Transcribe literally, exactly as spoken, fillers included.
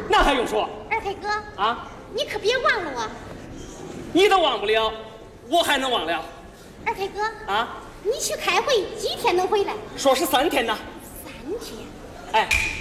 那还用说？ 二开哥啊， 你可别忘了我。 你都忘不了，我还能忘了？ 二开哥啊， 你去开会几天能回来？ 说是三天呢。 三天。 哎。